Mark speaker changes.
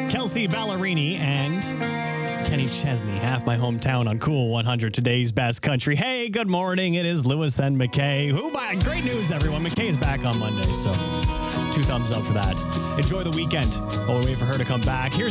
Speaker 1: Kelsey Ballerini and Kenny Chesney, Half My Hometown on Cool 100, today's best country. Hey, good morning. It is Lewis and McKay. Great news, everyone. McKay is back on Monday, so 2 thumbs up for that. Enjoy the weekend while we wait for her to come back. Here's